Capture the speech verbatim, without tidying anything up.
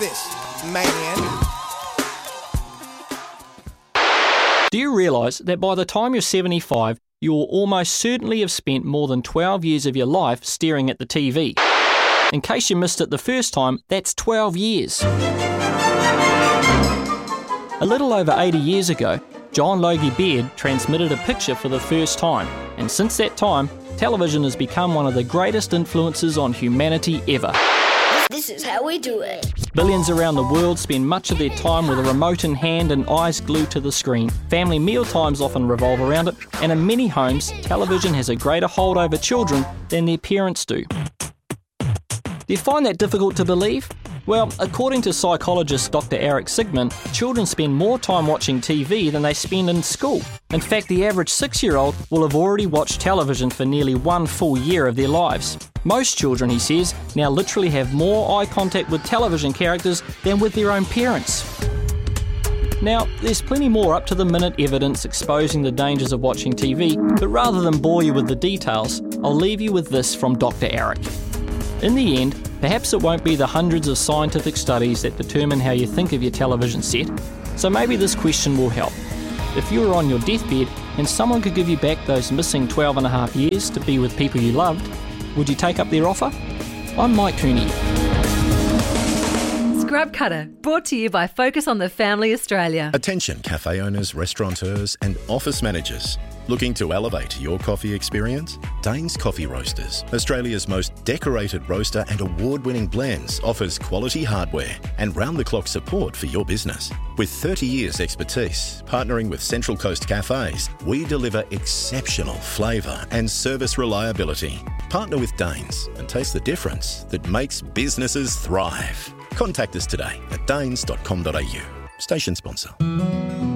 this, man? Do you realise that by the time you're seventy-five, you will almost certainly have spent more than twelve years of your life staring at the T V? In case you missed it the first time, that's twelve years. A little over eighty years ago, John Logie Baird transmitted a picture for the first time, and since that time, television has become one of the greatest influences on humanity ever. This is how we do it. Billions around the world spend much of their time with a remote in hand and eyes glued to the screen. Family meal times often revolve around it, and in many homes, television has a greater hold over children than their parents do. Do you find that difficult to believe? Well, according to psychologist Doctor Eric Sigman, children spend more time watching T V than they spend in school. In fact, the average six-year-old will have already watched television for nearly one full year of their lives. Most children, he says, now literally have more eye contact with television characters than with their own parents. Now, there's plenty more up-to-the-minute evidence exposing the dangers of watching T V, but rather than bore you with the details, I'll leave you with this from Doctor Eric. In the end, perhaps it won't be the hundreds of scientific studies that determine how you think of your television set, so maybe this question will help. If you were on your deathbed and someone could give you back those missing twelve and a half years to be with people you loved, would you take up their offer? I'm Mike Cooney. Scrub Cutter, brought to you by Focus on the Family Australia. Attention cafe owners, restaurateurs and office managers. Looking to elevate your coffee experience? Danes Coffee Roasters, Australia's most decorated roaster and award-winning blends, offers quality hardware and round-the-clock support for your business. With thirty years expertise, partnering with Central Coast Cafes, we deliver exceptional flavour and service reliability. Partner with Danes and taste the difference that makes businesses thrive. Contact us today at danes dot com dot a u. Station sponsor.